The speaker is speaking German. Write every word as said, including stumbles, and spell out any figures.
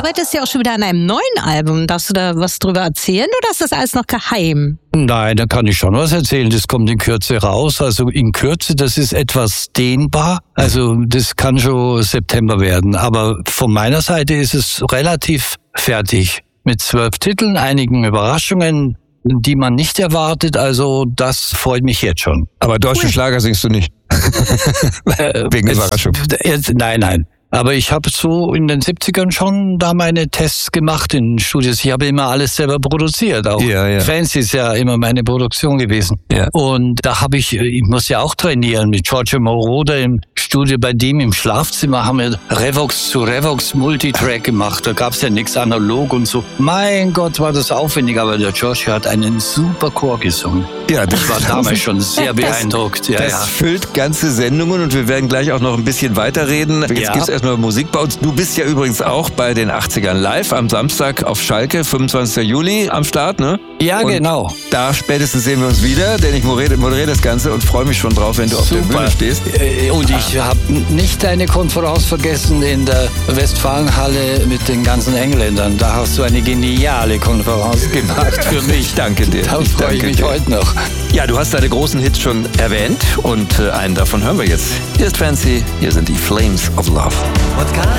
arbeitest ja auch schon wieder an einem neuen Album. Darfst du da was drüber erzählen oder ist das alles noch geheim? Nein, da kann ich schon was erzählen. Das kommt in Kürze raus. Also in Kürze, das ist etwas dehnbar. Also das kann schon September werden. Aber von meiner Seite ist es relativ fertig. Mit zwölf Titeln, einigen Überraschungen, die man nicht erwartet. Also das freut mich jetzt schon. Aber deutsche cool. Schlager singst du nicht? Wegen es, Überraschung. Jetzt, nein, nein. Aber ich habe so in den siebzigern schon da meine Tests gemacht in Studios. Ich habe immer alles selber produziert. Auch ja, ja. Fancy ist ja immer meine Produktion gewesen. Ja. Und da habe ich, ich muss ja auch trainieren mit Giorgio Moroder im Studio. Bei dem im Schlafzimmer haben wir Revox zu Revox Multitrack gemacht. Da gab's ja nichts analog und so. Mein Gott, war das aufwendig. Aber der Giorgio hat einen super Chor gesungen. Ja, das war damals schon sehr beeindruckt. Ja, das ja. füllt ganze Sendungen und wir werden gleich auch noch ein bisschen weiterreden. Jetzt ja. gibt's erstmal Musik bei uns. Du bist ja übrigens auch bei den achtzigern live am Samstag auf Schalke, fünfundzwanzigsten Juli am Start, ne? Ja, und genau. Da spätestens sehen wir uns wieder, denn ich moderiere, moderiere das Ganze und freue mich schon drauf, wenn du Super. auf der Bühne stehst. Und ich habe nicht deine Konferenz vergessen in der Westfalenhalle mit den ganzen Engländern. Da hast du eine geniale Konferenz gemacht für mich. Danke dir. Da freue ich mich dir. heute noch. Ja, du hast deine großen Hits schon erwähnt und einen davon hören wir jetzt. Hier ist Fancy, hier sind die Flames of Love. What kind